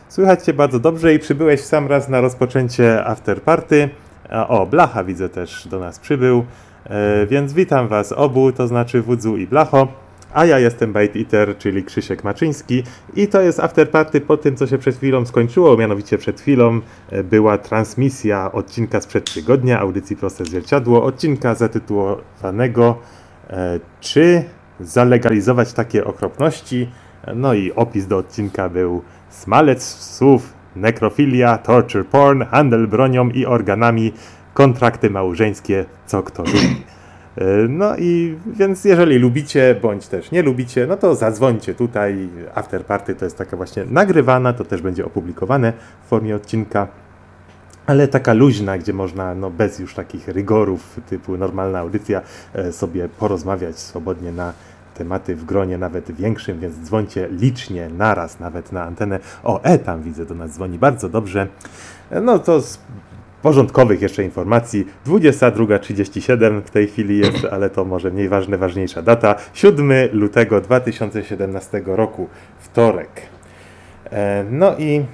Słychać Cię bardzo dobrze i przybyłeś w sam raz na rozpoczęcie afterparty. O, Blacha widzę też do nas przybył, więc witam Was obu, to znaczy Wudzu i Blacho. A ja jestem Bite Eater, czyli Krzysiek Maczyński i to jest afterparty po tym, co się przed chwilą skończyło, mianowicie przed chwilą była transmisja odcinka sprzed tygodnia, audycji Proste Zwierciadło, odcinka zatytułowanego Czy zalegalizować takie okropności? No i opis do odcinka był smalec słów, nekrofilia, torture porn, handel bronią i organami, kontrakty małżeńskie, co kto lubi. No i więc jeżeli lubicie, bądź też nie lubicie, no to zadzwońcie tutaj. Afterparty to jest taka właśnie nagrywana, to też będzie opublikowane w formie odcinka, ale taka luźna, gdzie można bez już takich rygorów typu normalna audycja sobie porozmawiać swobodnie na tematy w gronie nawet większym, więc dzwońcie licznie, naraz, nawet na antenę. O, tam widzę, do nas dzwoni, bardzo dobrze. No to z porządkowych jeszcze informacji, 22:37 w tej chwili jest, ale to może mniej ważne, ważniejsza data, 7 lutego 2017 roku, wtorek. No i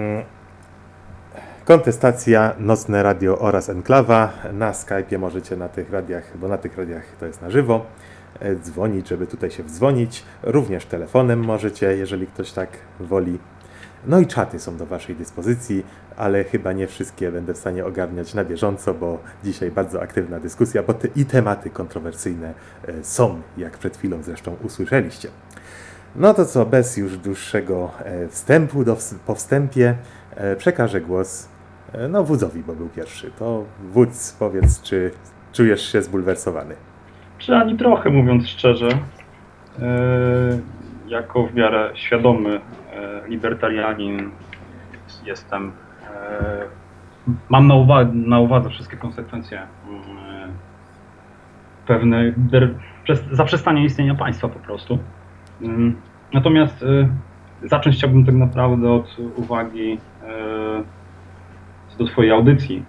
kontestacja, Nocne Radio oraz Enklawa. Na Skype'ie możecie na tych radiach, bo na tych radiach to jest na żywo, dzwonić, żeby tutaj się wdzwonić. Również telefonem możecie, jeżeli ktoś tak woli. No i czaty są do Waszej dyspozycji, ale chyba nie wszystkie będę w stanie ogarniać na bieżąco, bo dzisiaj bardzo aktywna dyskusja, bo i tematy kontrowersyjne są, jak przed chwilą zresztą usłyszeliście. No to co, bez już dłuższego wstępu, po wstępie przekażę głos Wudzowi, bo był pierwszy. To Wudz, powiedz, czy czujesz się zbulwersowany? Czy ani trochę, mówiąc szczerze. Jako w miarę świadomy libertarianin jestem. Mam na uwadze wszystkie konsekwencje pewne zaprzestania istnienia państwa po prostu. Natomiast zacząć chciałbym tak naprawdę od uwagi do Twojej audycji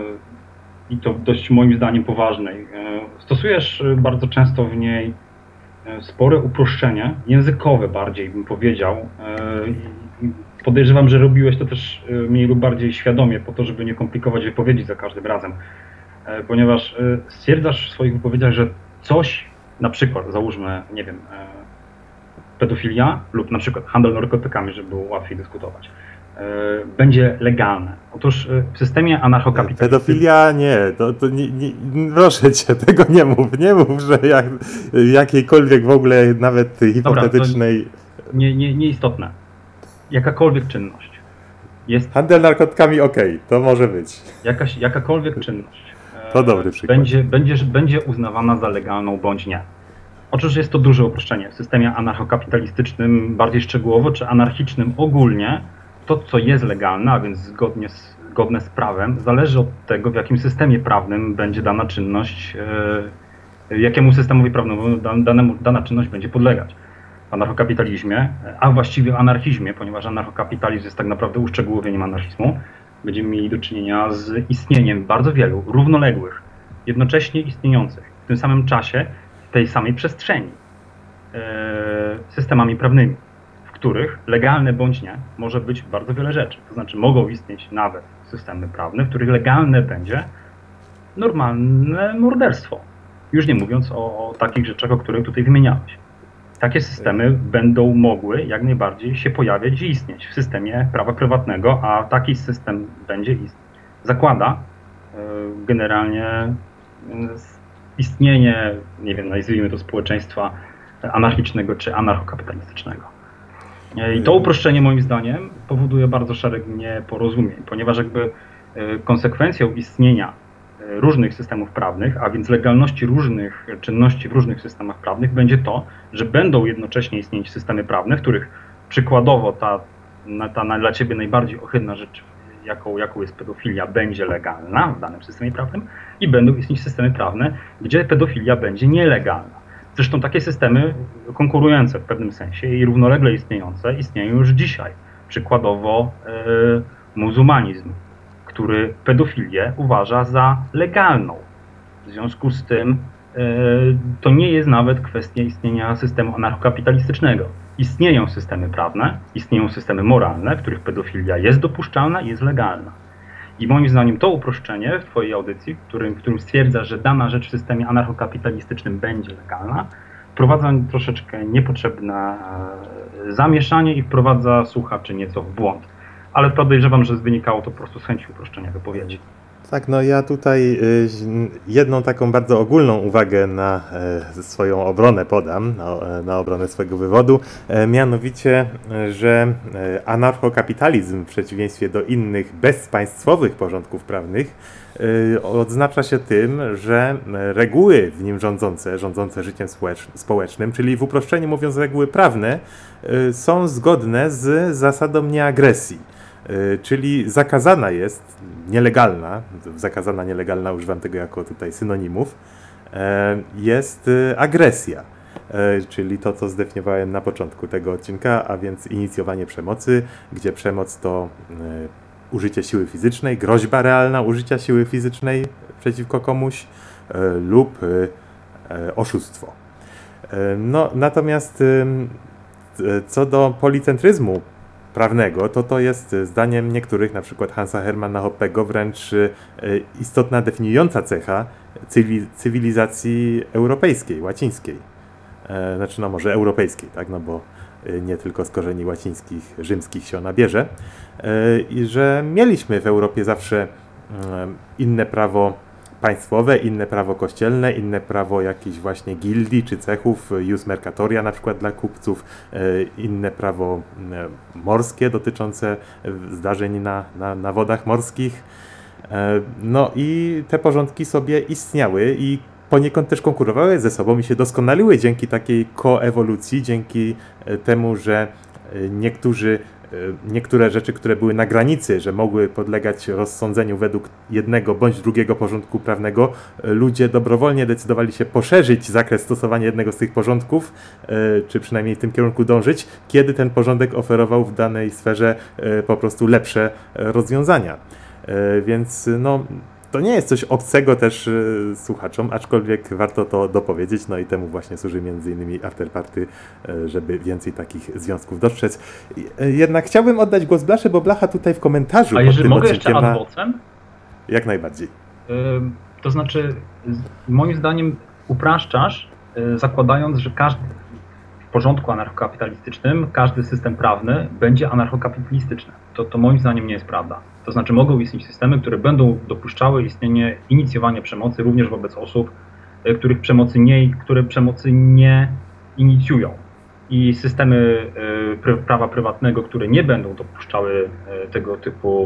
i to dość moim zdaniem poważnej. Stosujesz bardzo często w niej spore uproszczenie, językowe bardziej bym powiedział. Podejrzewam, że robiłeś to też mniej lub bardziej świadomie po to, żeby nie komplikować wypowiedzi za każdym razem. Ponieważ stwierdzasz w swoich wypowiedziach, że coś, na przykład załóżmy, nie wiem, pedofilia lub na przykład handel narkotykami, żeby było łatwiej dyskutować, będzie legalne. Otóż w systemie anarchokapitalistycznym... Pedofilia nie, to nie, proszę Cię, tego nie mów. Nie mów, że jakiejkolwiek w ogóle nawet hipotetycznej... Dobra, nieistotne. Jakakolwiek czynność jest... Handel narkotykami to może być. Jakakolwiek czynność to dobry przykład. Będzie uznawana za legalną bądź nie. Otóż jest to duże uproszczenie. W systemie anarchokapitalistycznym bardziej szczegółowo, czy anarchicznym ogólnie, to co jest legalne, a więc zgodne z prawem, zależy od tego, w jakim systemie prawnym będzie dana czynność, jakiemu systemowi prawnemu dana czynność będzie podlegać. W anarchokapitalizmie, a właściwie anarchizmie, ponieważ anarchokapitalizm jest tak naprawdę uszczegółowieniem anarchizmu, będziemy mieli do czynienia z istnieniem bardzo wielu równoległych, jednocześnie istniejących w tym samym czasie, w tej samej przestrzeni systemami prawnymi, w których legalne bądź nie może być bardzo wiele rzeczy. To znaczy mogą istnieć nawet systemy prawne, w których legalne będzie normalne morderstwo. Już nie mówiąc o takich rzeczach, o których tutaj wymieniałeś. Takie systemy będą mogły jak najbardziej się pojawiać i istnieć w systemie prawa prywatnego, a taki system będzie istnieć. Zakłada generalnie istnienie, nie wiem, nazwijmy to społeczeństwa anarchicznego czy anarchokapitalistycznego. I to uproszczenie moim zdaniem powoduje bardzo szereg nieporozumień, ponieważ jakby konsekwencją istnienia różnych systemów prawnych, a więc legalności różnych czynności w różnych systemach prawnych będzie to, że będą jednocześnie istnieć systemy prawne, w których przykładowo ta dla Ciebie najbardziej ohydna rzecz, jaką jest pedofilia, będzie legalna w danym systemie prawnym i będą istnieć systemy prawne, gdzie pedofilia będzie nielegalna. Zresztą takie systemy konkurujące w pewnym sensie i równolegle istniejące istnieją już dzisiaj. Przykładowo muzułmanizm, który pedofilię uważa za legalną. W związku z tym to nie jest nawet kwestia istnienia systemu anarchokapitalistycznego. istnieją systemy prawne, istnieją systemy moralne, w których pedofilia jest dopuszczalna i jest legalna. I moim zdaniem to uproszczenie w Twojej audycji, w którym stwierdza, że dana rzecz w systemie anarchokapitalistycznym będzie legalna, wprowadza troszeczkę niepotrzebne zamieszanie i wprowadza słuchaczy nieco w błąd. Ale podejrzewam, że wynikało to po prostu z chęci uproszczenia wypowiedzi. Tak, no ja tutaj jedną taką bardzo ogólną uwagę na swoją obronę podam, na obronę swojego wywodu, mianowicie, że anarchokapitalizm w przeciwieństwie do innych bezpaństwowych porządków prawnych odznacza się tym, że reguły w nim rządzące życiem społecznym, czyli w uproszczeniu mówiąc reguły prawne, są zgodne z zasadą nieagresji. Czyli zakazana jest, nielegalna, używam tego jako tutaj synonimów, jest agresja, czyli to, co zdefiniowałem na początku tego odcinka, a więc inicjowanie przemocy, gdzie przemoc to użycie siły fizycznej, groźba realna użycia siły fizycznej przeciwko komuś lub oszustwo. No, natomiast co do policentryzmu prawnego, to jest zdaniem niektórych, na przykład Hansa Hermanna Hoppego, wręcz istotna definiująca cecha cywilizacji europejskiej, łacińskiej. Znaczy, no może europejskiej, tak, no bo nie tylko z korzeni łacińskich, rzymskich się ona bierze. I że mieliśmy w Europie zawsze inne prawo państwowe, inne prawo kościelne, inne prawo jakichś właśnie gildii czy cechów, jus mercatoria na przykład dla kupców, inne prawo morskie dotyczące zdarzeń na wodach morskich. No i te porządki sobie istniały i poniekąd też konkurowały ze sobą i się doskonaliły dzięki takiej koewolucji, dzięki temu, że niektóre rzeczy, które były na granicy, że mogły podlegać rozsądzeniu według jednego bądź drugiego porządku prawnego, ludzie dobrowolnie decydowali się poszerzyć zakres stosowania jednego z tych porządków, czy przynajmniej w tym kierunku dążyć, kiedy ten porządek oferował w danej sferze po prostu lepsze rozwiązania. Więc no, to nie jest coś obcego też słuchaczom, aczkolwiek warto to dopowiedzieć, no i temu właśnie służy m.in. Afterparty, żeby więcej takich związków dostrzec. Jednak chciałbym oddać głos Blasze, bo Blacha tutaj w komentarzu... A jeżeli mogę jeszcze ad vocem? Jak najbardziej. To znaczy, moim zdaniem upraszczasz, zakładając, że w porządku anarchokapitalistycznym każdy system prawny będzie anarchokapitalistyczny. To moim zdaniem nie jest prawda. To znaczy mogą istnieć systemy, które będą dopuszczały istnienie, inicjowanie przemocy również wobec osób, które przemocy nie inicjują. I systemy prawa prywatnego, które nie będą dopuszczały tego typu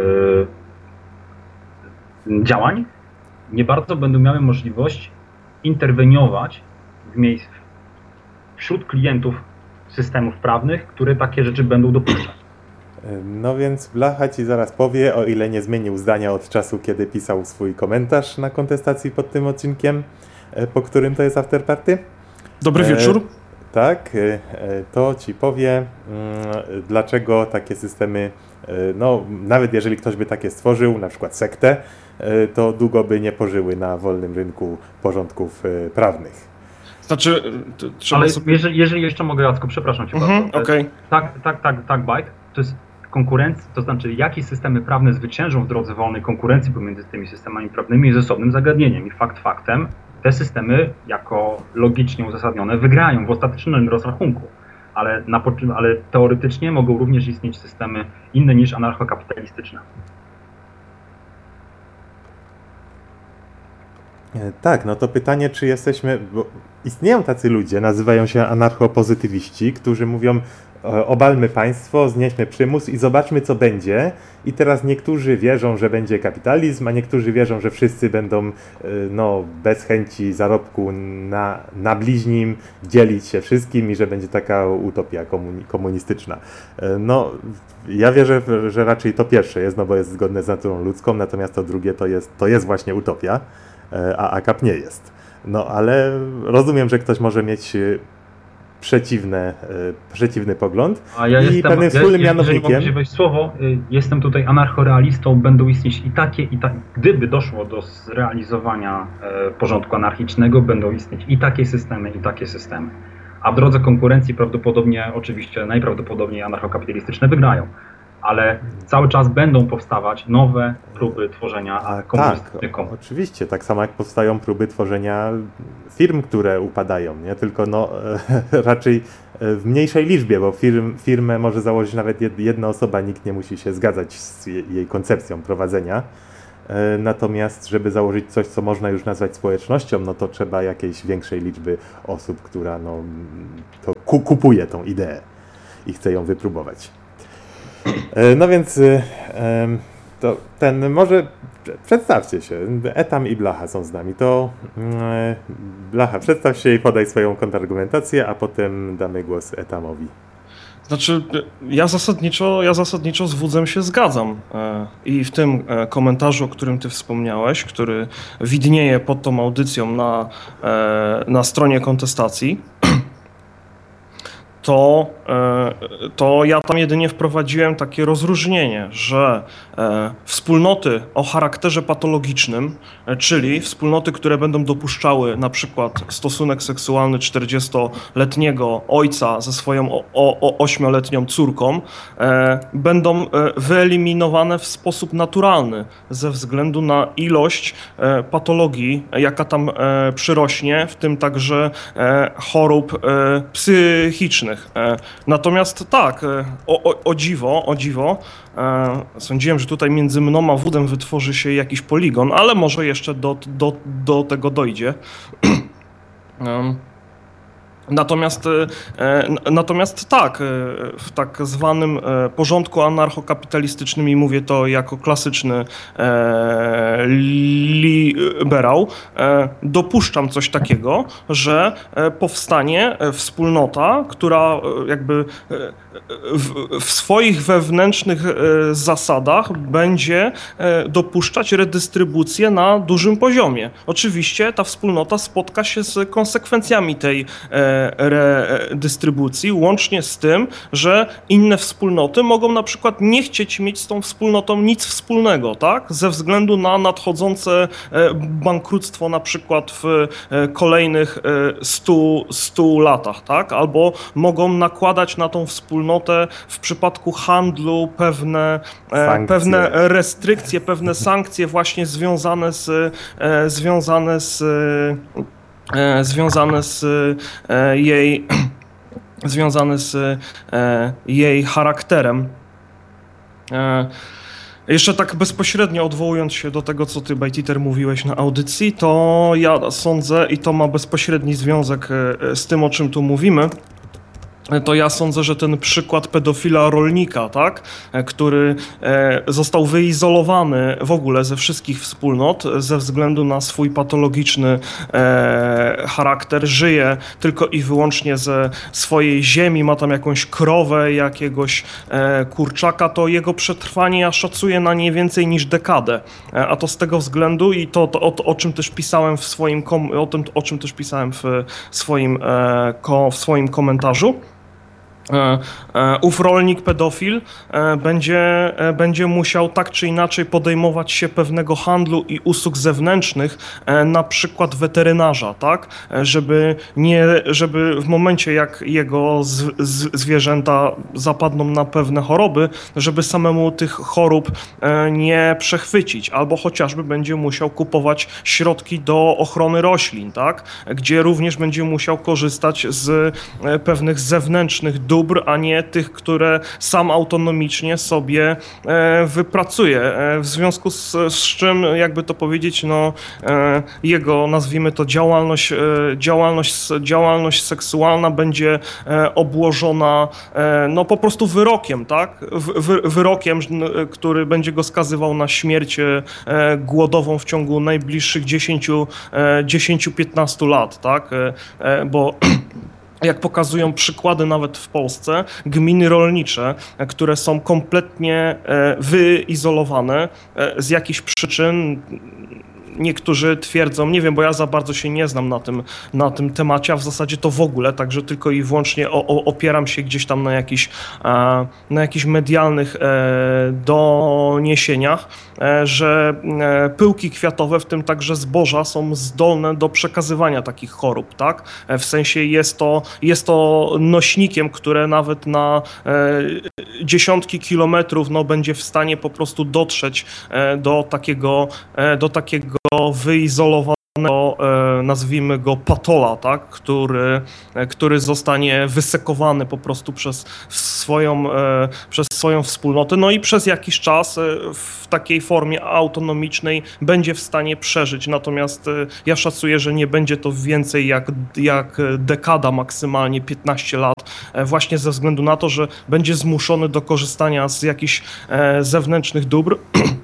działań, nie bardzo będą miały możliwość interweniować wśród klientów systemów prawnych, które takie rzeczy będą dopuszczać. No więc Blacha ci zaraz powie, o ile nie zmienił zdania od czasu, kiedy pisał swój komentarz na kontestacji pod tym odcinkiem, po którym to jest Afterparty. Dobry wieczór. Tak, to ci powie, dlaczego takie systemy, no nawet jeżeli ktoś by takie stworzył, na przykład sektę, to długo by nie pożyły na wolnym rynku porządków prawnych. Znaczy, trzeba ale sobie... jeżeli jeszcze mogę, Jacku, przepraszam cię bardzo. Okej. Tak, Bajt, to jest konkurencja, to znaczy jakie systemy prawne zwyciężą w drodze wolnej konkurencji pomiędzy tymi systemami prawnymi jest osobnym zagadnieniem i faktem, te systemy jako logicznie uzasadnione wygrają w ostatecznym rozrachunku, ale teoretycznie mogą również istnieć systemy inne niż anarchokapitalistyczne. Tak, no to pytanie, czy jesteśmy, bo istnieją tacy ludzie, nazywają się anarchopozytywiści, którzy mówią, obalmy państwo, znieśmy przymus i zobaczmy, co będzie. I teraz niektórzy wierzą, że będzie kapitalizm, a niektórzy wierzą, że wszyscy będą no, bez chęci zarobku na bliźnim dzielić się wszystkim i że będzie taka utopia komunistyczna. No, ja wierzę, że raczej to pierwsze jest, no bo jest zgodne z naturą ludzką, natomiast to drugie to jest właśnie utopia, a AKAP nie jest. No, ale rozumiem, że ktoś może mieć przeciwny pogląd. A ja i pewnym wspólnym mianownikiem... Jeżeli mogę wejść słowo, jestem tutaj anarchorealistą, będą istnieć i takie, gdyby doszło do zrealizowania porządku anarchicznego, będą istnieć i takie systemy, i takie systemy. a w drodze konkurencji prawdopodobnie, oczywiście najprawdopodobniej anarchokapitalistyczne wygrają. Ale cały czas będą powstawać nowe próby tworzenia komunistycznych komun. Oczywiście, tak samo jak powstają próby tworzenia firm, które upadają, nie? Tylko raczej w mniejszej liczbie, bo firmę może założyć nawet jedna osoba, nikt nie musi się zgadzać z jej koncepcją prowadzenia. Natomiast, żeby założyć coś, co można już nazwać społecznością, no to trzeba jakiejś większej liczby osób, która to kupuje tą ideę i chce ją wypróbować. No więc to może przedstawcie się. Etam i Blacha są z nami. To Blacha, przedstaw się i podaj swoją kontrargumentację, a potem damy głos Etamowi. Znaczy, ja zasadniczo z Wudzem się zgadzam i w tym komentarzu, o którym ty wspomniałeś, który widnieje pod tą audycją na stronie kontestacji, to ja tam jedynie wprowadziłem takie rozróżnienie, że wspólnoty o charakterze patologicznym, czyli wspólnoty, które będą dopuszczały na przykład stosunek seksualny 40-letniego ojca ze swoją 8-letnią córką, będą wyeliminowane w sposób naturalny ze względu na ilość patologii, jaka tam przyrośnie, w tym także chorób psychicznych. Natomiast tak, o dziwo, sądziłem, że tutaj między mną a Wudem wytworzy się jakiś poligon, ale może jeszcze do tego dojdzie. Natomiast tak, w tak zwanym porządku anarchokapitalistycznym, i mówię to jako klasyczny liberał, dopuszczam coś takiego, że powstanie wspólnota, która jakby w swoich wewnętrznych zasadach będzie dopuszczać redystrybucję na dużym poziomie. Oczywiście ta wspólnota spotka się z konsekwencjami tej redystrybucji, łącznie z tym, że inne wspólnoty mogą na przykład nie chcieć mieć z tą wspólnotą nic wspólnego, tak? Ze względu na nadchodzące bankructwo na przykład w kolejnych 100 latach, tak? Albo mogą nakładać na tą wspólnotę w przypadku handlu pewne restrykcje, pewne sankcje właśnie związane z jej charakterem. Jeszcze tak bezpośrednio odwołując się do tego, co ty, Bajtiter, mówiłeś na audycji, to ja sądzę, i to ma bezpośredni związek z tym, o czym tu mówimy, to ja sądzę, że ten przykład pedofila rolnika, tak, który został wyizolowany w ogóle ze wszystkich wspólnot ze względu na swój patologiczny charakter, żyje tylko i wyłącznie ze swojej ziemi, ma tam jakąś krowę, jakiegoś kurczaka, to jego przetrwanie ja szacuję na nie więcej niż dekadę. A to z tego względu, i to o czym też pisałem w swoim komentarzu, ów rolnik pedofil będzie musiał tak czy inaczej podejmować się pewnego handlu i usług zewnętrznych, na przykład weterynarza, tak? Żeby w momencie, jak jego zwierzęta zapadną na pewne choroby, żeby samemu tych chorób nie przechwycić, albo chociażby będzie musiał kupować środki do ochrony roślin, tak? Gdzie również będzie musiał korzystać z pewnych zewnętrznych dóbr, a nie tych, które sam autonomicznie sobie wypracuje. W związku z czym, jakby to powiedzieć, jego, nazwijmy to, działalność seksualna będzie obłożona po prostu wyrokiem, tak? Wyrokiem, który będzie go skazywał na śmierć głodową w ciągu najbliższych 10-15 lat, tak? Bo jak pokazują przykłady nawet w Polsce, gminy rolnicze, które są kompletnie wyizolowane z jakichś przyczyn, niektórzy twierdzą, nie wiem, bo ja za bardzo się nie znam na tym temacie, a w zasadzie to w ogóle, także tylko i wyłącznie opieram się gdzieś tam na jakichś medialnych doniesieniach, że pyłki kwiatowe, w tym także zboża, są zdolne do przekazywania takich chorób, tak? W sensie jest to nośnikiem, które nawet na dziesiątki kilometrów będzie w stanie po prostu dotrzeć do takiego wyizolowanego, nazwijmy go patola, tak? który zostanie wysekowany po prostu przez swoją wspólnotę, no i przez jakiś czas w takiej formie autonomicznej będzie w stanie przeżyć. Natomiast ja szacuję, że nie będzie to więcej jak dekada, maksymalnie 15 lat, właśnie ze względu na to, że będzie zmuszony do korzystania z jakichś zewnętrznych dóbr,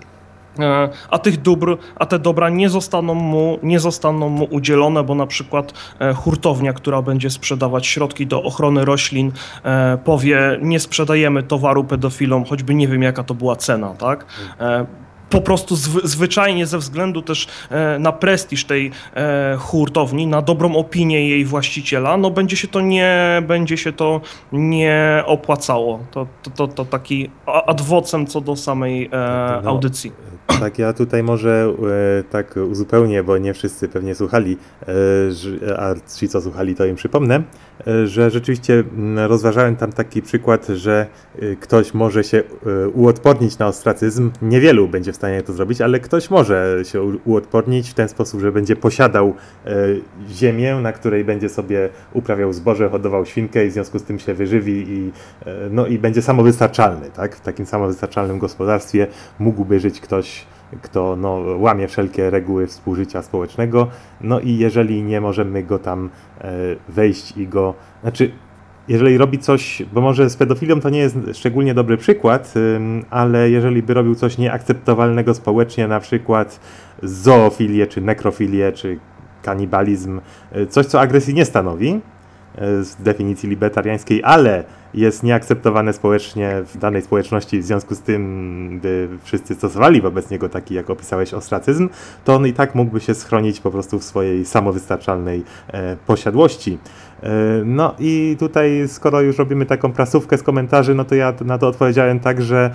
a te dobra nie zostaną mu udzielone, bo na przykład hurtownia, która będzie sprzedawać środki do ochrony roślin, powie: nie sprzedajemy towaru pedofilom, choćby nie wiem jaka to była cena, tak? Po prostu zwyczajnie ze względu też na prestiż tej hurtowni, na dobrą opinię jej właściciela, no będzie się to nie opłacało. To taki ad vocem co do samej audycji. Tak, ja tutaj może tak uzupełnię, bo nie wszyscy pewnie słuchali, a ci co słuchali, to im przypomnę, że rzeczywiście rozważałem tam taki przykład, że ktoś może się uodpornić na ostracyzm. Niewielu będzie w stanie to zrobić, ale ktoś może się uodpornić w ten sposób, że będzie posiadał ziemię, na której będzie sobie uprawiał zboże, hodował świnkę i w związku z tym się wyżywi i będzie samowystarczalny, tak? W takim samowystarczalnym gospodarstwie mógłby żyć ktoś, kto łamie wszelkie reguły współżycia społecznego, no i jeżeli nie możemy go tam wejść i go, jeżeli robi coś, bo może z pedofilią to nie jest szczególnie dobry przykład, ale jeżeli by robił coś nieakceptowalnego społecznie, na przykład zoofilię, czy nekrofilię, czy kanibalizm, coś co agresji nie stanowi z definicji libertariańskiej, ale jest nieakceptowane społecznie w danej społeczności, w związku z tym by wszyscy stosowali wobec niego taki, jak opisałeś, ostracyzm, to on i tak mógłby się schronić po prostu w swojej samowystarczalnej posiadłości. No i tutaj, skoro już robimy taką prasówkę z komentarzy, no to ja na to odpowiedziałem tak, że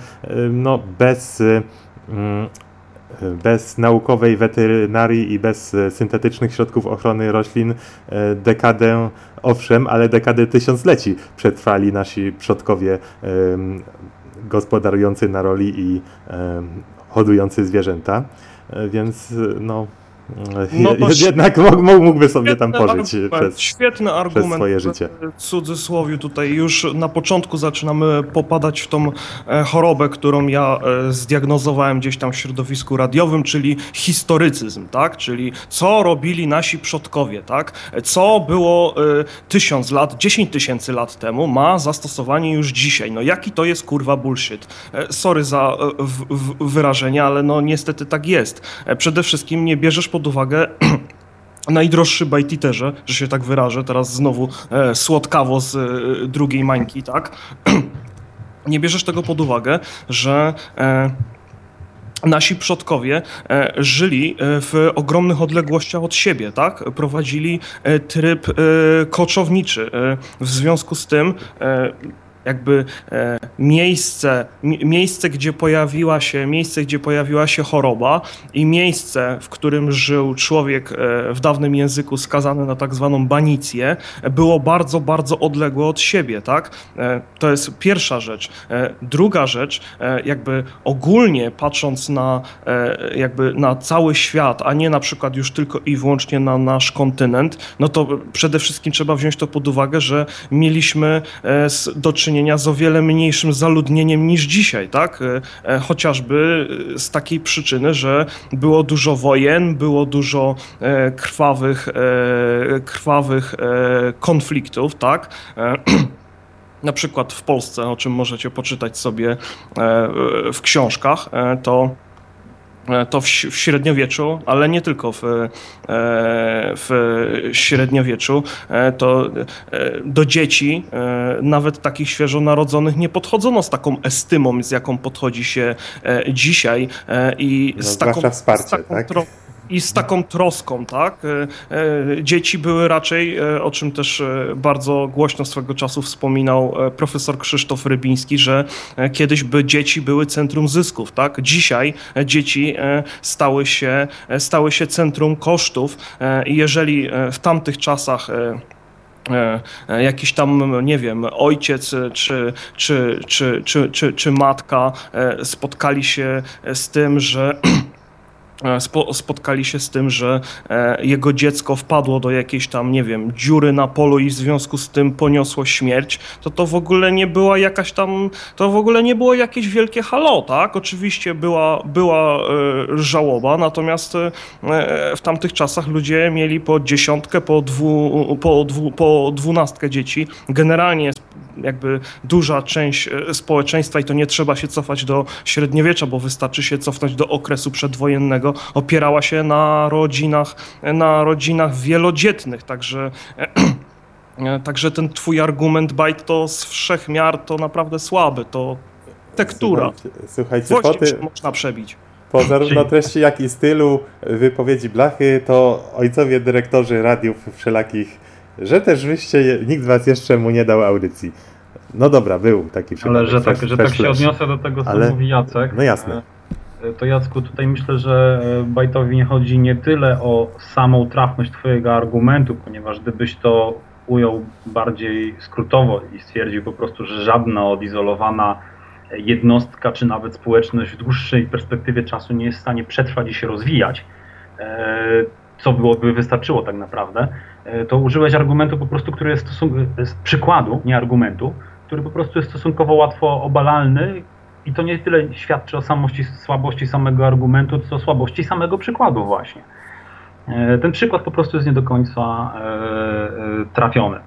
bez naukowej weterynarii i bez syntetycznych środków ochrony roślin dekadę, owszem, ale dekadę tysiącleci przetrwali nasi przodkowie gospodarujący na roli i hodujący zwierzęta, więc jednak mógłby sobie tam pożyć świetny argument przez swoje życie. W cudzysłowie tutaj już na początku zaczynamy popadać w tą chorobę, którą ja zdiagnozowałem gdzieś tam w środowisku radiowym, czyli historycyzm, tak? Czyli co robili nasi przodkowie, tak? Co było 1000 lat, 10 000 lat temu, ma zastosowanie już dzisiaj. No jaki to jest kurwa bullshit? Sorry za wyrażenie, ale no niestety tak jest. Przede wszystkim nie bierzesz pod uwagę najdroższy bajtiterze, że się tak wyrażę, teraz znowu słodkawo z drugiej mańki, tak? Nie bierzesz tego pod uwagę, że nasi przodkowie żyli w ogromnych odległościach od siebie, tak? Prowadzili tryb koczowniczy. W związku z tym jakby miejsce, gdzie pojawiła się choroba i miejsce, w którym żył człowiek w dawnym języku skazany na tak zwaną banicję, było bardzo, bardzo odległe od siebie, tak? To jest pierwsza rzecz. Druga rzecz, jakby ogólnie patrząc na cały świat, a nie na przykład już tylko i wyłącznie na nasz kontynent, no to przede wszystkim trzeba wziąć to pod uwagę, że mieliśmy do czynienia z o wiele mniejszym zaludnieniem niż dzisiaj, tak? Chociażby z takiej przyczyny, że było dużo wojen, było dużo krwawych konfliktów, tak? Na przykład w Polsce, o czym możecie poczytać sobie w książkach, to w średniowieczu, ale nie tylko w średniowieczu, to do dzieci, nawet takich świeżo narodzonych, nie podchodzono z taką estymą, z jaką podchodzi się dzisiaj i z taką wsparcie, tak? i z taką troską, tak? Dzieci były raczej, o czym też bardzo głośno swego czasu wspominał profesor Krzysztof Rybiński, że kiedyś dzieci były centrum zysków, tak? Dzisiaj dzieci stały się centrum kosztów i jeżeli w tamtych czasach jakiś tam, nie wiem, ojciec czy matka spotkali się z tym, że jego dziecko wpadło do jakiejś tam, nie wiem, dziury na polu i w związku z tym poniosło śmierć, to w ogóle nie była jakaś tam, to w ogóle nie było jakieś wielkie halo, tak? Oczywiście była żałoba, natomiast w tamtych czasach ludzie mieli po 10, po 12 dzieci. Generalnie jakby duża część społeczeństwa, i to nie trzeba się cofać do średniowiecza, bo wystarczy się cofnąć do okresu przedwojennego, opierała się na rodzinach wielodzietnych, także ten twój argument, Bajt, to z wszech miar to naprawdę słaby, to tektura. Słuchajcie, można przebić. Po zarówno treści, jak i stylu wypowiedzi Blachy, to ojcowie dyrektorzy radiów wszelakich, że też nikt z was jeszcze mu nie dał audycji. No dobra, był taki przypadek. Ale że tak się odniosę do tego, co mówi Jacek. No jasne. To Jacku, tutaj myślę, że Bajtowi nie chodzi nie tyle o samą trafność twojego argumentu, ponieważ gdybyś to ujął bardziej skrótowo i stwierdził po prostu, że żadna odizolowana jednostka, czy nawet społeczność w dłuższej perspektywie czasu nie jest w stanie przetrwać i się rozwijać, co wystarczyło tak naprawdę, to użyłeś argumentu po prostu, który jest przykładu, nie argumentu, który po prostu jest stosunkowo łatwo obalalny i to nie tyle świadczy o słabości samego argumentu, co o słabości samego przykładu właśnie. Ten przykład po prostu jest nie do końca trafiony.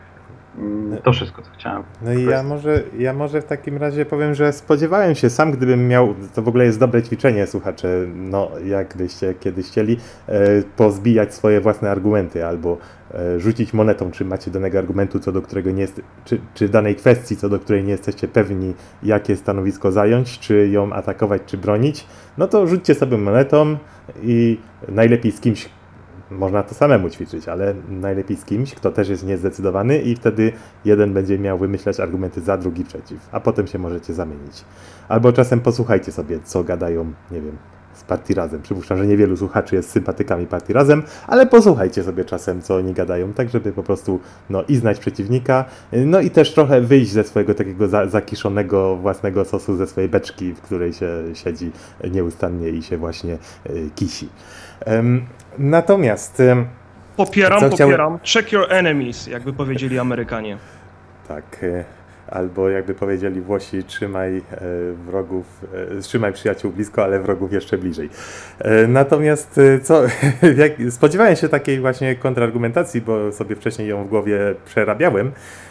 To wszystko, co chciałem. No i ja może w takim razie powiem, że spodziewałem się sam, gdybym miał, to w ogóle jest dobre ćwiczenie, słuchacze, no jakbyście kiedyś chcieli, pozbijać swoje własne argumenty albo rzucić monetą, czy macie danego argumentu, co do którego nie jest, czy danej kwestii, co do której nie jesteście pewni, jakie stanowisko zająć, czy ją atakować, czy bronić, no to rzućcie sobie monetą i najlepiej z kimś, można to samemu ćwiczyć, ale najlepiej z kimś, kto też jest niezdecydowany i wtedy jeden będzie miał wymyślać argumenty za, drugi przeciw, a potem się możecie zamienić. Albo czasem posłuchajcie sobie, co gadają, nie wiem, z Partii Razem. Przypuszczam, że niewielu słuchaczy jest sympatykami Partii Razem, ale posłuchajcie sobie czasem, co oni gadają, tak żeby po prostu i znać przeciwnika, no i też trochę wyjść ze swojego takiego zakiszonego własnego sosu, ze swojej beczki, w której się siedzi nieustannie i się właśnie kisi. Natomiast... Popieram. Check your enemies, jakby powiedzieli Amerykanie. Tak, albo jakby powiedzieli Włosi, trzymaj przyjaciół blisko, ale wrogów jeszcze bliżej. Natomiast spodziewałem się takiej właśnie kontrargumentacji, bo sobie wcześniej ją w głowie przerabiałem,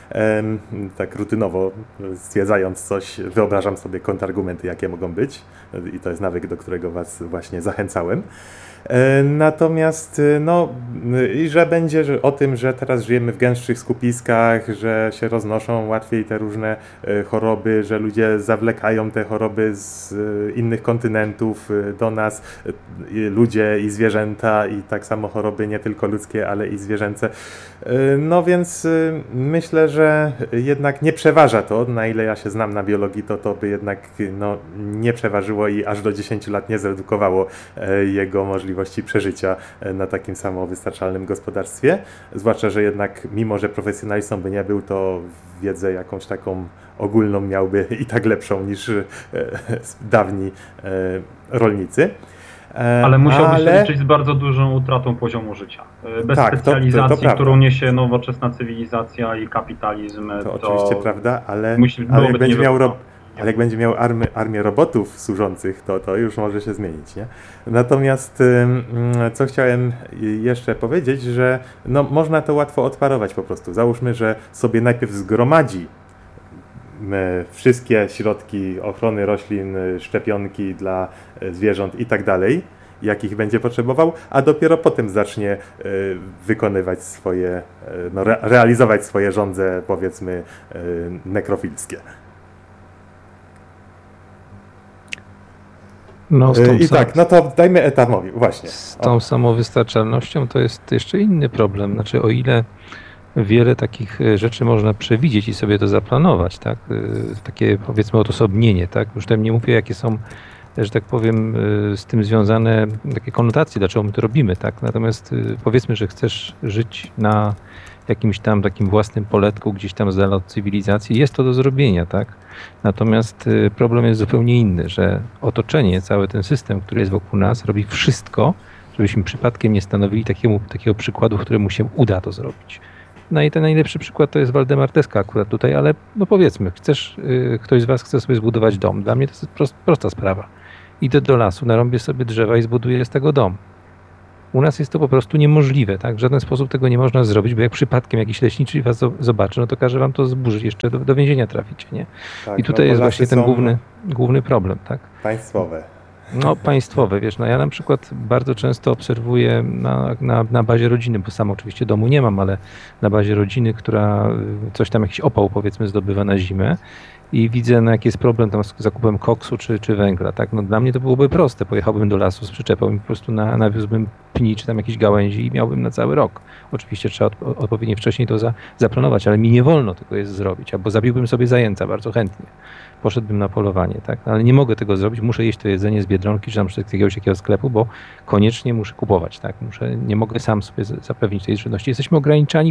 tak rutynowo stwierdzając coś, wyobrażam sobie kontrargumenty, jakie mogą być i to jest nawyk, do którego was właśnie zachęcałem. Natomiast i że będzie o tym, że teraz żyjemy w gęstszych skupiskach, że się roznoszą łatwiej te różne choroby, że ludzie zawlekają te choroby z innych kontynentów do nas, ludzie i zwierzęta i tak samo choroby nie tylko ludzkie, ale i zwierzęce. No więc myślę, że jednak nie przeważa to, na ile ja się znam na biologii, to by jednak nie przeważyło i aż do 10 lat nie zredukowało jego możliwości przeżycia na takim samowystarczalnym gospodarstwie. Zwłaszcza, że jednak mimo, że profesjonalistą by nie był, to wiedzę jakąś taką ogólną miałby i tak lepszą niż dawni rolnicy. Ale musiałby się liczyć z bardzo dużą utratą poziomu życia. Bez specjalizacji, którą niesie nowoczesna cywilizacja i kapitalizm. To oczywiście prawda, ale jak będzie miał armię robotów służących, to już może się zmienić, nie? Natomiast co chciałem jeszcze powiedzieć, że można to łatwo odparować po prostu. Załóżmy, że sobie najpierw zgromadzi wszystkie środki ochrony roślin, szczepionki dla zwierząt i tak dalej, jakich będzie potrzebował, a dopiero potem zacznie wykonywać swoje, realizować swoje żądze, powiedzmy, nekrofilskie. No, I tak, no to dajmy Etamowi, właśnie. z tą samowystarczalnością to jest jeszcze inny problem. Znaczy, o ile wiele takich rzeczy można przewidzieć i sobie to zaplanować, tak? Takie, powiedzmy, odosobnienie, tak? Już tam nie mówię, jakie są, że tak powiem, z tym związane takie konotacje, dlaczego my to robimy, tak? Natomiast powiedzmy, że chcesz żyć na jakimś tam takim własnym poletku, gdzieś tam z dala od cywilizacji, jest to do zrobienia, tak? Natomiast problem jest zupełnie inny, że otoczenie, cały ten system, który jest wokół nas, robi wszystko, żebyśmy przypadkiem nie stanowili takiego przykładu, któremu się uda to zrobić. No i ten najlepszy przykład to jest Waldemar Teska akurat tutaj, ale no powiedzmy, ktoś z was chce sobie zbudować dom. Dla mnie to jest prosta sprawa. Idę do lasu, narąbię sobie drzewa i zbuduję z tego dom. U nas jest to po prostu niemożliwe, tak? W żaden sposób tego nie można zrobić, bo jak przypadkiem jakiś leśniczy was zobaczy, no to każe wam to zburzyć, jeszcze do więzienia traficie, nie? Tak, I tutaj no, jest właśnie ten są główny problem, tak? państwowe. No państwowe, wiesz, no ja na przykład bardzo często obserwuję na bazie rodziny, bo sam oczywiście domu nie mam, ale na bazie rodziny, która coś tam, jakiś opał powiedzmy zdobywa na zimę i widzę, no, jaki jest problem tam z zakupem koksu czy węgla, tak? No dla mnie to byłoby proste, pojechałbym do lasu z przyczepą i po prostu nawiózłbym pni czy tam jakieś gałęzi i miałbym na cały rok. Oczywiście trzeba odpowiednio wcześniej to zaplanować, ale mi nie wolno tego jest zrobić, albo zabiłbym sobie zajęca bardzo chętnie. Poszedłbym na polowanie, tak? Ale nie mogę tego zrobić, muszę jeść to jedzenie z Biedronki czy tam z jakiegoś sklepu, bo koniecznie muszę kupować, tak? Nie mogę sam sobie zapewnić tej żywności. Jesteśmy ograniczani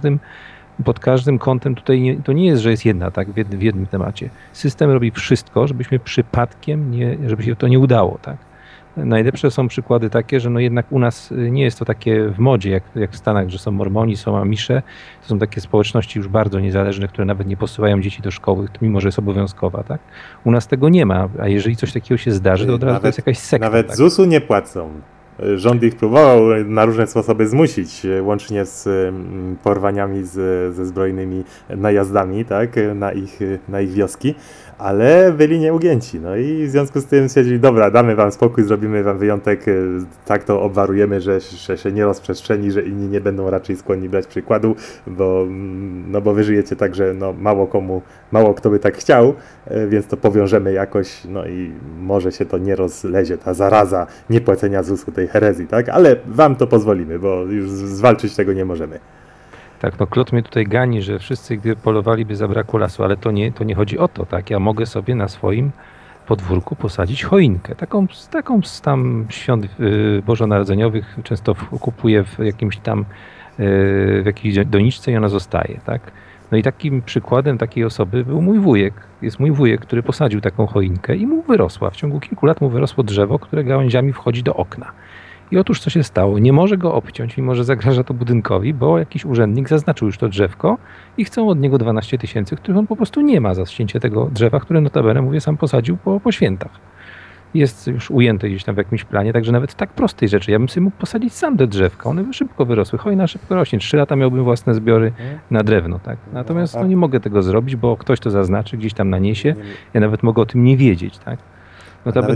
pod każdym kątem. Tutaj to nie jest, że jest jedna, tak? W jednym temacie. System robi wszystko, żebyśmy przypadkiem żeby się to nie udało, tak? Najlepsze są przykłady takie, że no jednak u nas nie jest to takie w modzie, jak w Stanach, że są Mormoni, są Amisze. To są takie społeczności już bardzo niezależne, które nawet nie posyłają dzieci do szkoły, mimo że jest obowiązkowa, tak? U nas tego nie ma, a jeżeli coś takiego się zdarzy, to od razu to jest jakaś sekta. Nawet tak? ZUS-u nie płacą. Rząd ich próbował na różne sposoby zmusić, łącznie z porwaniami ze zbrojnymi najazdami, tak, na ich wioski, ale byli nieugięci. No i w związku z tym stwierdzili, dobra, damy wam spokój, zrobimy wam wyjątek, tak to obwarujemy, że się nie rozprzestrzeni, że inni nie będą raczej skłonni brać przykładu, bo wy żyjecie tak, że no mało kto by tak chciał, więc to powiążemy jakoś, no i może się to nie rozlezie, ta zaraza niepłacenia ZUS-u, tej herezji, tak? Ale wam to pozwolimy, bo już zwalczyć tego nie możemy. Tak, no Klot mnie tutaj gani, że wszyscy gdy polowaliby zabrakło lasu, ale to nie chodzi o to, tak? Ja mogę sobie na swoim podwórku posadzić choinkę, taką z tam świąt bożonarodzeniowych, często kupuję w jakimś tam, w jakiejś doniczce i ona zostaje, tak? No i takim przykładem takiej osoby był mój wujek. Jest mój wujek, który posadził taką choinkę i mu wyrosła. W ciągu kilku lat mu wyrosło drzewo, które gałęziami wchodzi do okna. I otóż co się stało? Nie może go obciąć, mimo że zagraża to budynkowi, bo jakiś urzędnik zaznaczył już to drzewko i chcą od niego 12 000, których on po prostu nie ma za ścięcie tego drzewa, które notabene, mówię, sam posadził po świętach. Jest już ujęte gdzieś tam w jakimś planie, także nawet w tak prostej rzeczy. Ja bym sobie mógł posadzić sam te drzewka, one szybko wyrosły, hojna szybko rośnie, 3 lata miałbym własne zbiory na drewno, tak. Natomiast nie mogę tego zrobić, bo ktoś to zaznaczy, gdzieś tam naniesie, ja nawet mogę o tym nie wiedzieć, tak. Nawet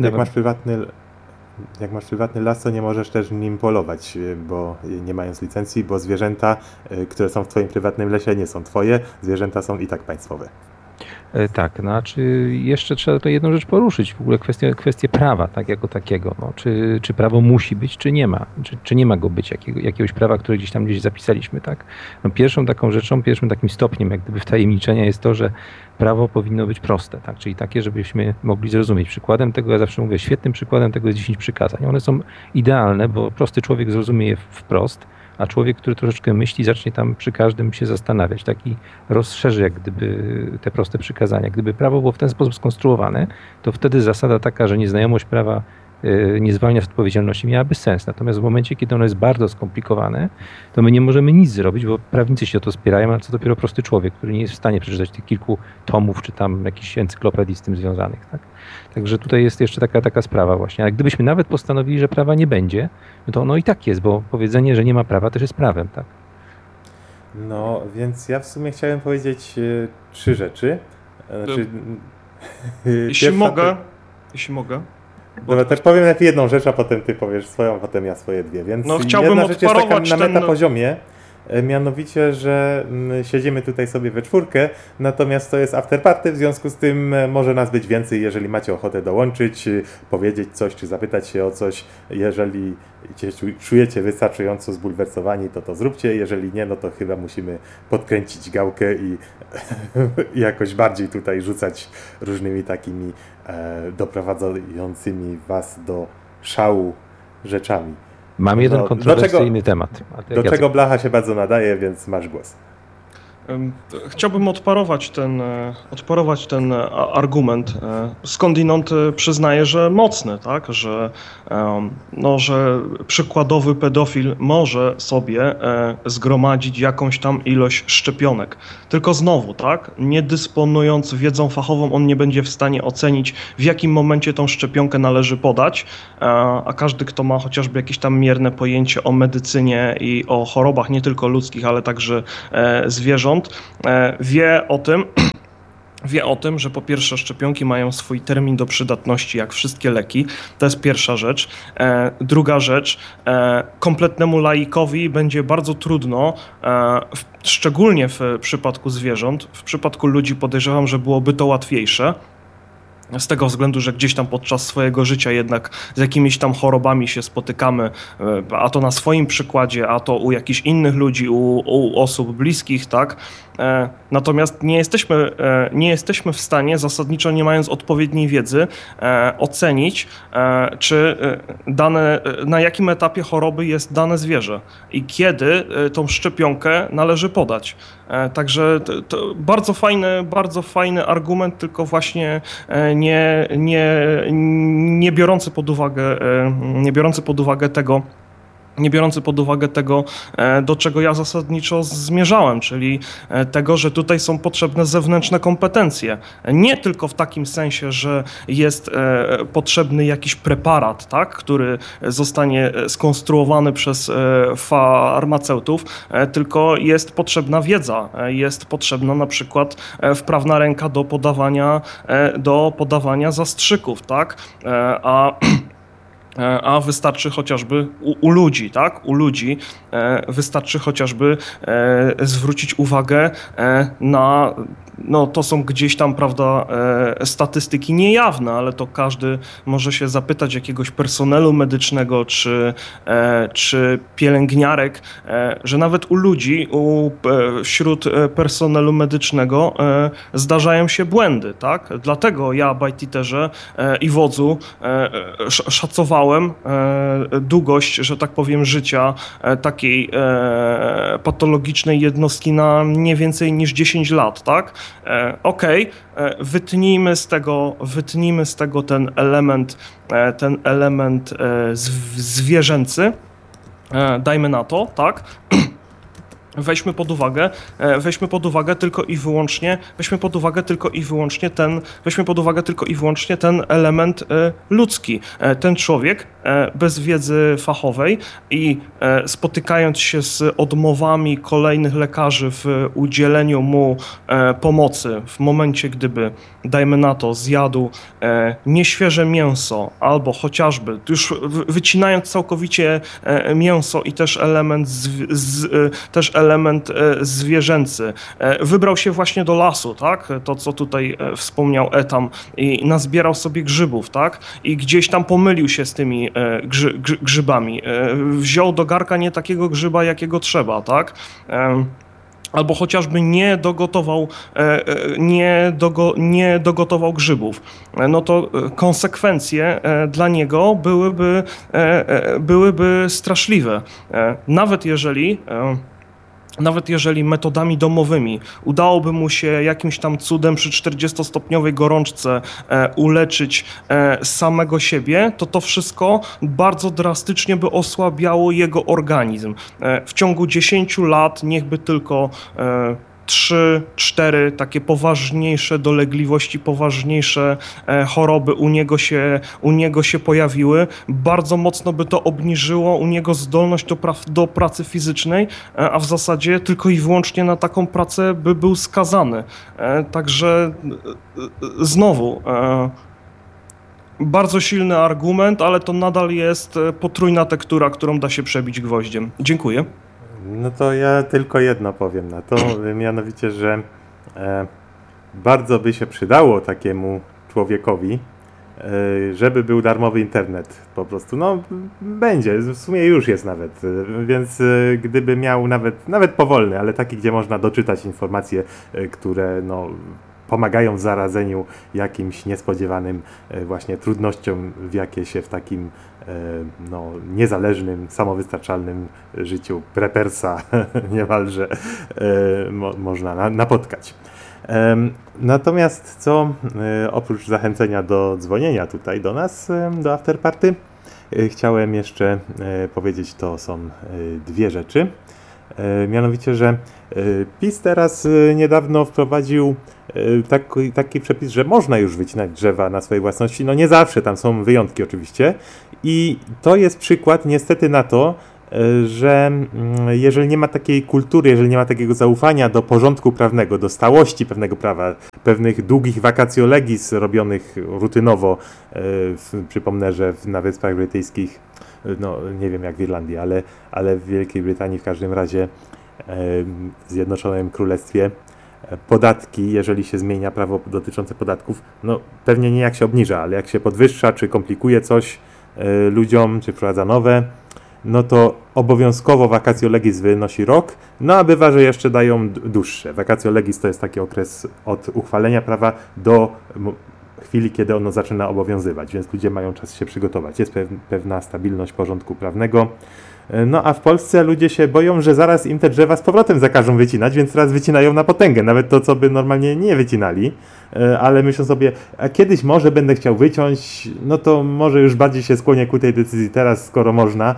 jak masz prywatny las, to nie możesz też nim polować, bo nie mając licencji, bo zwierzęta, które są w twoim prywatnym lesie, nie są twoje, zwierzęta są i tak państwowe. Tak, znaczy jeszcze trzeba tutaj jedną rzecz poruszyć, w ogóle kwestię prawa, tak, jako takiego. No, czy prawo musi być, czy nie ma? Czy nie ma go być, jakiegoś prawa, które gdzieś zapisaliśmy, tak? No, pierwszą taką rzeczą, pierwszym takim stopniem jak gdyby wtajemniczenia jest to, że prawo powinno być proste, tak? Czyli takie, żebyśmy mogli zrozumieć. Przykładem tego, ja zawsze mówię, świetnym przykładem tego jest 10 przykazań. One są idealne, bo prosty człowiek zrozumie je wprost, a człowiek, który troszeczkę myśli, zacznie tam przy każdym się zastanawiać, taki rozszerzy jak gdyby te proste przykazania. Gdyby prawo było w ten sposób skonstruowane, to wtedy zasada taka, że nieznajomość prawa nie zwalnia z odpowiedzialności, miałaby sens. Natomiast w momencie, kiedy ono jest bardzo skomplikowane, to my nie możemy nic zrobić, bo prawnicy się o to spierają, ale co dopiero prosty człowiek, który nie jest w stanie przeczytać tych kilku tomów, czy tam jakichś encyklopedii z tym związanych. Tak? Także tutaj jest jeszcze taka sprawa właśnie. Ale gdybyśmy nawet postanowili, że prawa nie będzie, no to ono i tak jest, bo powiedzenie, że nie ma prawa, też jest prawem. Tak? No, więc ja w sumie chciałem powiedzieć 3 rzeczy. Znaczy, Jeśli mogę. Dobra, tak powiem najpierw jedną rzecz, a potem ty powiesz swoją, a potem ja swoje dwie. Więc no, chciałbym jedna rzecz jest taka na odparować metapoziomie, mianowicie, że siedzimy tutaj sobie we czwórkę, natomiast to jest afterparty, w związku z tym może nas być więcej, jeżeli macie ochotę dołączyć, powiedzieć coś, czy zapytać się o coś. Jeżeli się czujecie wystarczająco zbulwersowani, to zróbcie, jeżeli nie, no to chyba musimy podkręcić gałkę i jakoś bardziej tutaj rzucać różnymi takimi doprowadzającymi was do szału rzeczami. Mam jeden kontrowersyjny temat. Do czego Blacha się bardzo nadaje, więc masz głos. Chciałbym odparować ten argument. Skądinąd przyznaję, że mocny, tak? Że przykładowy pedofil może sobie zgromadzić jakąś tam ilość szczepionek. Tylko znowu, tak? Nie dysponując wiedzą fachową, on nie będzie w stanie ocenić, w jakim momencie tą szczepionkę należy podać, a każdy, kto ma chociażby jakieś tam mierne pojęcie o medycynie i o chorobach nie tylko ludzkich, ale także zwierząt, wie o tym, że po pierwsze szczepionki mają swój termin do przydatności, jak wszystkie leki. To jest pierwsza rzecz. Druga rzecz, kompletnemu laikowi będzie bardzo trudno, szczególnie w przypadku zwierząt, w przypadku ludzi podejrzewam, że byłoby to łatwiejsze. Z tego względu, że gdzieś tam podczas swojego życia jednak z jakimiś tam chorobami się spotykamy, a to na swoim przykładzie, a to u jakichś innych ludzi, u osób bliskich, tak? Natomiast nie jesteśmy w stanie, zasadniczo nie mając odpowiedniej wiedzy, ocenić, czy na jakim etapie choroby jest dane zwierzę i kiedy tą szczepionkę należy podać. Także to bardzo fajny argument, tylko właśnie nie biorący pod uwagę tego, do czego ja zasadniczo zmierzałem, czyli tego, że tutaj są potrzebne zewnętrzne kompetencje. Nie tylko w takim sensie, że jest potrzebny jakiś preparat, tak, który zostanie skonstruowany przez farmaceutów, tylko jest potrzebna wiedza, jest potrzebna na przykład wprawna ręka do podawania zastrzyków, tak, a wystarczy chociażby u ludzi, tak? U ludzi wystarczy chociażby zwrócić uwagę na, to są gdzieś tam, prawda, statystyki niejawne, ale to każdy może się zapytać jakiegoś personelu medycznego czy pielęgniarek, że nawet u ludzi, wśród personelu medycznego zdarzają się błędy, tak? Dlatego ja, bajtiterze i wodzu szacowałem długość, że tak powiem, życia takiej patologicznej jednostki na nie więcej niż 10 lat, tak? Wytnijmy z tego ten element zwierzęcy, dajmy na to, tak? Weźmy pod uwagę tylko i wyłącznie ten element ludzki. Ten człowiek bez wiedzy fachowej i spotykając się z odmowami kolejnych lekarzy w udzieleniu mu pomocy w momencie, gdyby, dajmy na to, zjadł nieświeże mięso albo chociażby, już wycinając całkowicie mięso i też element zwierzęcy. Wybrał się właśnie do lasu, tak? To, co tutaj wspomniał Etam, i nazbierał sobie grzybów, tak? I gdzieś tam pomylił się z tymi grzybami. Wziął do garka nie takiego grzyba, jakiego trzeba, tak? Albo chociażby nie dogotował grzybów, no to konsekwencje dla niego byłyby straszliwe. Nawet jeżeli metodami domowymi udałoby mu się jakimś tam cudem przy 40-stopniowej gorączce uleczyć samego siebie, to wszystko bardzo drastycznie by osłabiało jego organizm. W ciągu 10 lat niechby tylko 3-4 takie poważniejsze dolegliwości, poważniejsze choroby u niego się pojawiły. Bardzo mocno by to obniżyło u niego zdolność do pracy fizycznej, a w zasadzie tylko i wyłącznie na taką pracę by był skazany. Także znowu bardzo silny argument, ale to nadal jest potrójna tektura, którą da się przebić gwoździem. Dziękuję. No to ja tylko jedno powiem na to, mianowicie, że bardzo by się przydało takiemu człowiekowi, żeby był darmowy internet po prostu. No będzie, w sumie już jest nawet, więc gdyby miał nawet powolny, ale taki, gdzie można doczytać informacje, które no, pomagają w zarazeniu jakimś niespodziewanym właśnie trudnościom, w jakie się w takim no, niezależnym, samowystarczalnym życiu prepersa niemalże można napotkać. Natomiast co oprócz zachęcenia do dzwonienia tutaj do nas, do Afterparty, chciałem jeszcze powiedzieć, to są dwie rzeczy. Mianowicie, że PiS teraz niedawno wprowadził taki przepis, że można już wycinać drzewa na swojej własności. No nie zawsze, tam są wyjątki oczywiście. I to jest przykład niestety na to, że jeżeli nie ma takiej kultury, jeżeli nie ma takiego zaufania do porządku prawnego, do stałości pewnego prawa, pewnych długich vacatio legis robionych rutynowo, przypomnę, że na Wyspach Brytyjskich, no nie wiem jak w Irlandii, ale w Wielkiej Brytanii w każdym razie, w Zjednoczonym Królestwie, podatki, jeżeli się zmienia prawo dotyczące podatków, no pewnie nie jak się obniża, ale jak się podwyższa, czy komplikuje coś ludziom, czy wprowadza nowe, no to obowiązkowo vacatio legis wynosi rok, no a bywa, że jeszcze dają dłuższe. Vacatio legis to jest taki okres od uchwalenia prawa do chwili, kiedy ono zaczyna obowiązywać, więc ludzie mają czas się przygotować. Jest pewna stabilność porządku prawnego. No a w Polsce ludzie się boją, że zaraz im te drzewa z powrotem zakażą wycinać, więc teraz wycinają na potęgę, nawet to, co by normalnie nie wycinali, ale myślą sobie, a kiedyś może będę chciał wyciąć, no to może już bardziej się skłonię ku tej decyzji teraz, skoro można.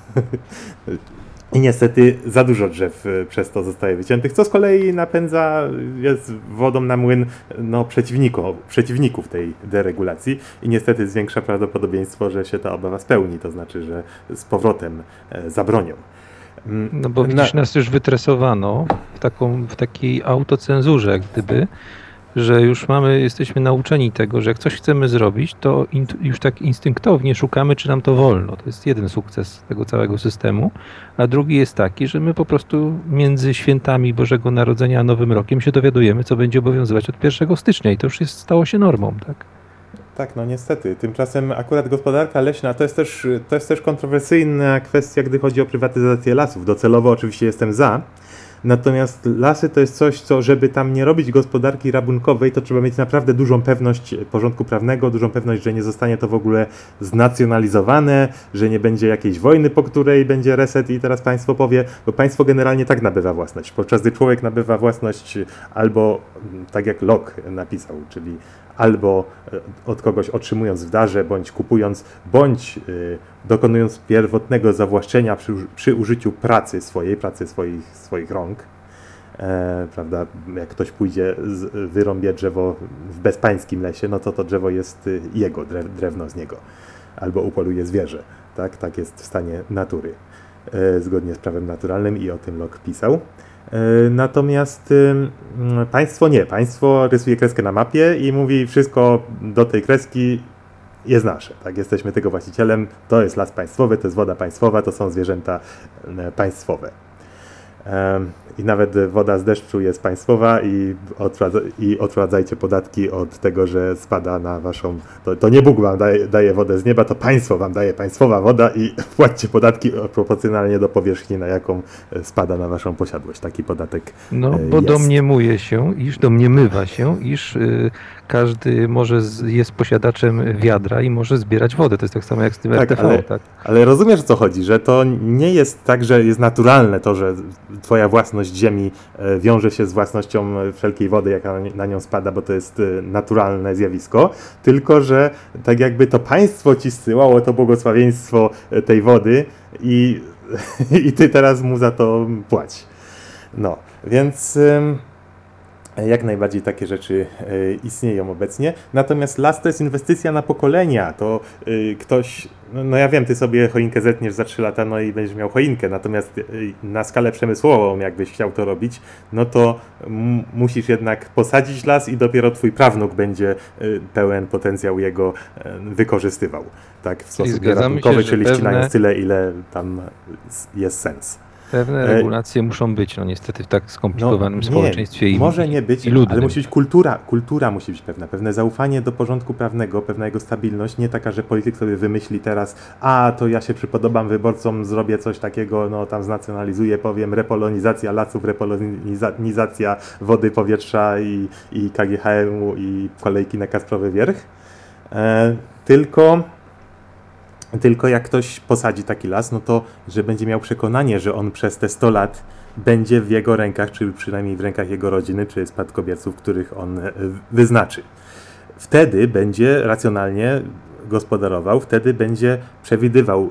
I niestety za dużo drzew przez to zostaje wyciętych, co z kolei napędza, jest wodą na młyn no, przeciwników tej deregulacji i niestety zwiększa prawdopodobieństwo, że się ta obawa spełni, to znaczy, że z powrotem zabronią. No bo widzisz, nas już wytresowano w takiej autocenzurze, jak gdyby, że już jesteśmy nauczeni tego, że jak coś chcemy zrobić, to już tak instynktownie szukamy, czy nam to wolno. To jest jeden sukces tego całego systemu, a drugi jest taki, że my po prostu między świętami Bożego Narodzenia a Nowym Rokiem się dowiadujemy, co będzie obowiązywać od 1 stycznia i to już stało się normą, tak? Tak, no niestety. Tymczasem akurat gospodarka leśna to jest też kontrowersyjna kwestia, gdy chodzi o prywatyzację lasów. Docelowo oczywiście jestem za. Natomiast lasy to jest coś, co żeby tam nie robić gospodarki rabunkowej, to trzeba mieć naprawdę dużą pewność porządku prawnego, dużą pewność, że nie zostanie to w ogóle znacjonalizowane, że nie będzie jakiejś wojny, po której będzie reset i teraz państwo powie, bo państwo generalnie tak nabywa własność, podczas gdy człowiek nabywa własność albo tak jak Locke napisał, czyli albo od kogoś otrzymując w darze, bądź kupując, bądź dokonując pierwotnego zawłaszczenia przy użyciu pracy swoich rąk. Prawda? Jak ktoś pójdzie, wyrąbie drzewo w bezpańskim lesie, no to drzewo jest jego, drewno z niego. Albo upoluje zwierzę. Tak jest w stanie natury. Zgodnie z prawem naturalnym i o tym Locke pisał. Natomiast państwo nie. Państwo rysuje kreskę na mapie i mówi wszystko do tej kreski jest nasze. Tak? Jesteśmy tego właścicielem. To jest las państwowy, to jest woda państwowa, to są zwierzęta państwowe. I nawet woda z deszczu jest państwowa i odprowadzajcie podatki od tego, że spada na waszą... To nie Bóg wam daje wodę z nieba, to państwo wam daje państwowa woda i płaccie podatki proporcjonalnie do powierzchni, na jaką spada na waszą posiadłość. Taki podatek No, bo jest. Domniemywa się, iż każdy jest posiadaczem wiadra i może zbierać wodę. To jest tak samo jak z tym RTV. Ale rozumiesz, o co chodzi, że to nie jest tak, że jest naturalne to, że twoja własność ziemi wiąże się z własnością wszelkiej wody, jaka na nią spada, bo to jest naturalne zjawisko, tylko że tak jakby to państwo ci zsyłało to błogosławieństwo tej wody i ty teraz mu za to płać. No, więc jak najbardziej takie rzeczy istnieją obecnie. Natomiast las to jest inwestycja na pokolenia. To ktoś, no ja wiem, ty sobie choinkę zetniesz za 3 lata, no i będziesz miał choinkę. Natomiast na skalę przemysłową, jakbyś chciał to robić, no to musisz jednak posadzić las i dopiero twój prawnuk będzie pełen potencjał jego wykorzystywał. Tak, w sposób ratunkowy, czyli ścinając tyle, ile tam jest sens. Pewne regulacje muszą być, no niestety w tak skomplikowanym nie, społeczeństwie może nie być, i ludnym. ale musi być kultura musi być pewne zaufanie do porządku prawnego, pewna jego stabilność, nie taka, że polityk sobie wymyśli teraz, to ja się przypodobam wyborcom, zrobię coś takiego, no tam znacjonalizuję, powiem repolonizacja lasów, repolonizacja wody, powietrza i KGHM-u i kolejki na Kasprowy Wierch, tylko jak ktoś posadzi taki las, no to, że będzie miał przekonanie, że on przez te 100 lat będzie w jego rękach, czy przynajmniej w rękach jego rodziny, czy spadkobierców, których on wyznaczy. Wtedy będzie racjonalnie gospodarował, wtedy będzie przewidywał,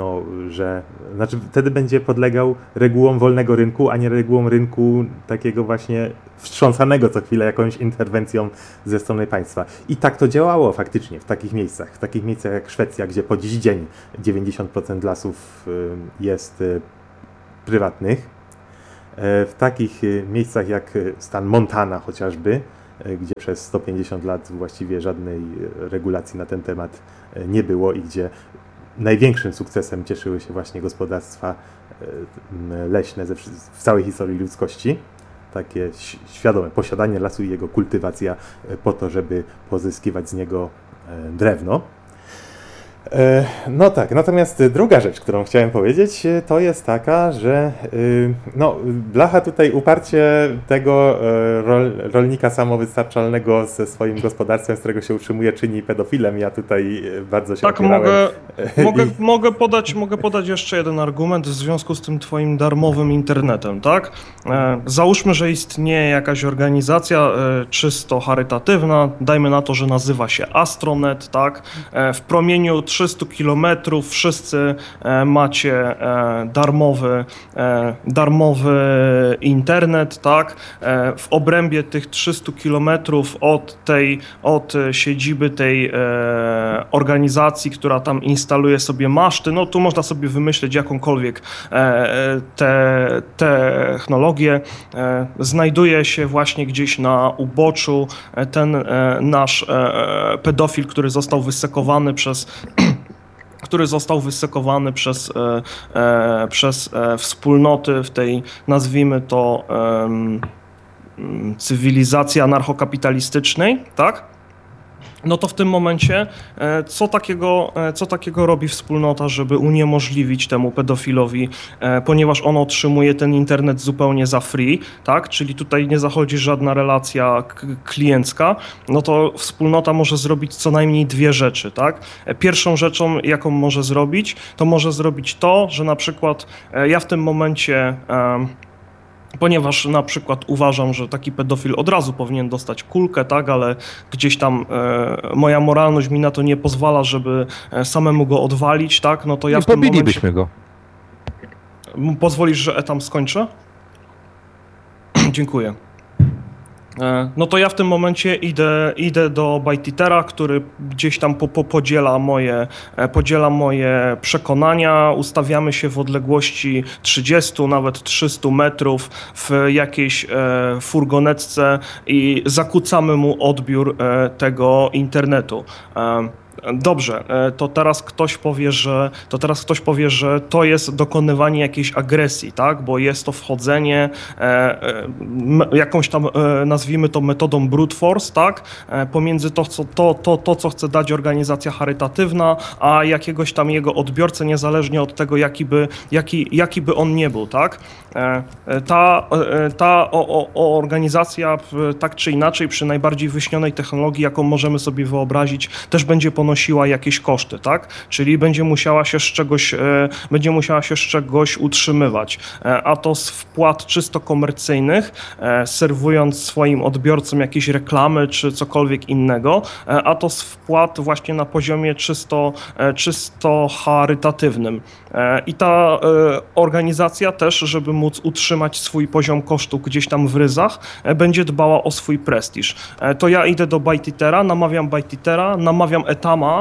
wtedy będzie podlegał regułom wolnego rynku, a nie regułom rynku takiego właśnie wstrząsanego co chwilę jakąś interwencją ze strony państwa. I tak to działało faktycznie w takich miejscach jak Szwecja, gdzie po dziś dzień 90% lasów jest prywatnych. W takich miejscach jak stan Montana chociażby, gdzie przez 150 lat właściwie żadnej regulacji na ten temat nie było i gdzie największym sukcesem cieszyły się właśnie gospodarstwa leśne w całej historii ludzkości. Takie świadome posiadanie lasu i jego kultywacja po to, żeby pozyskiwać z niego drewno. No tak, natomiast druga rzecz, którą chciałem powiedzieć, to jest taka, że Blacha tutaj uparcie tego rolnika samowystarczalnego ze swoim gospodarstwem, z którego się utrzymuje, czyni pedofilem. Ja tutaj bardzo się opierałem. Mogę podać jeszcze jeden argument w związku z tym twoim darmowym internetem, tak? Załóżmy, że istnieje jakaś organizacja czysto charytatywna, dajmy na to, że nazywa się Astronet, tak? W promieniu 300 kilometrów wszyscy macie darmowy internet, tak? W obrębie tych 300 kilometrów od siedziby tej organizacji, która tam instaluje sobie maszty, no tu można sobie wymyśleć jakąkolwiek technologię. Znajduje się właśnie gdzieś na uboczu ten nasz pedofil, który został wysekowany przez wspólnoty w tej, nazwijmy to, cywilizacji anarchokapitalistycznej, tak? No to w tym momencie co takiego robi wspólnota, żeby uniemożliwić temu pedofilowi, ponieważ on otrzymuje ten internet zupełnie za free, tak? Czyli tutaj nie zachodzi żadna relacja kliencka, no to wspólnota może zrobić co najmniej dwie rzeczy, tak? Pierwszą rzeczą, jaką może zrobić to, że na przykład ja w tym momencie ponieważ na przykład uważam, że taki pedofil od razu powinien dostać kulkę, tak, ale gdzieś tam moja moralność mi na to nie pozwala, żeby samemu go odwalić, tak, no to ja w tym momencie... Pobilibyśmy go. Pozwolisz, że tam skończę? Dziękuję. No to ja w tym momencie idę do ByteEathera, który gdzieś tam podziela moje przekonania, ustawiamy się w odległości 30, nawet 300 metrów w jakiejś furgonetce i zakłócamy mu odbiór tego internetu. Dobrze, to teraz ktoś powie, że to jest dokonywanie jakiejś agresji, tak? Bo jest to wchodzenie jakąś tam, nazwijmy to metodą brute force, tak? Pomiędzy to, co chce dać organizacja charytatywna, a jakiegoś tam jego odbiorcę, niezależnie od tego, jaki by on nie był, tak? Ta organizacja tak czy inaczej przy najbardziej wyśnionej technologii, jaką możemy sobie wyobrazić, też będzie ponosiła jakieś koszty, tak? Czyli będzie musiała się z czegoś utrzymywać, a to z wpłat czysto komercyjnych, serwując swoim odbiorcom jakieś reklamy czy cokolwiek innego, a to z wpłat właśnie na poziomie czysto charytatywnym. I ta organizacja też, żeby móc utrzymać swój poziom kosztów gdzieś tam w ryzach, będzie dbała o swój prestiż. To ja idę do ByteEathera, namawiam ByteEathera, namawiam Etama, Abrama,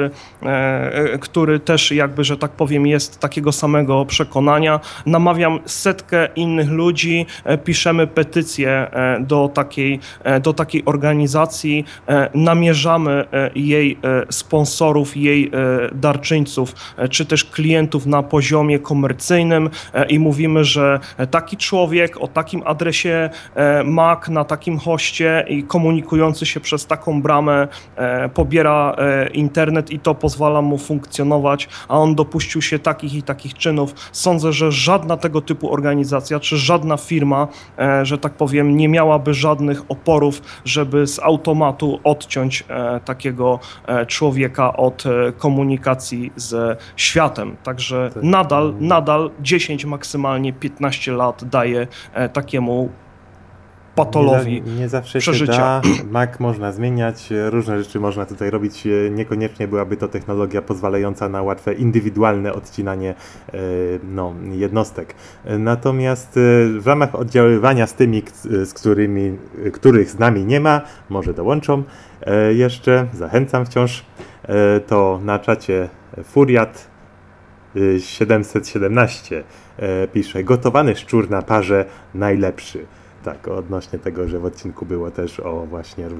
który też jakby, że tak powiem, jest takiego samego przekonania. Namawiam setkę innych ludzi, piszemy petycję do takiej organizacji, namierzamy jej sponsorów, jej darczyńców, czy też klientów na poziomie komercyjnym i mówimy, że taki człowiek o takim adresie MAC na takim hoście i komunikujący się przez taką bramę pobiera internet i to pozwala mu funkcjonować, a on dopuścił się takich i takich czynów. Sądzę, że żadna tego typu organizacja, czy żadna firma, że tak powiem, nie miałaby żadnych oporów, żeby z automatu odciąć takiego człowieka od komunikacji ze światem. Także nadal 10, maksymalnie 15 lat daje takiemu patolowi nie zawsze przeżycia. się da. Mac można zmieniać, różne rzeczy można tutaj robić. Niekoniecznie byłaby to technologia pozwalająca na łatwe, indywidualne odcinanie jednostek. Natomiast w ramach oddziaływania z tymi, których z nami nie ma, może dołączą jeszcze, zachęcam wciąż, to na czacie Furiat 717 pisze: gotowany szczur na parze najlepszy. Tak, odnośnie tego, że w odcinku było też o właśnie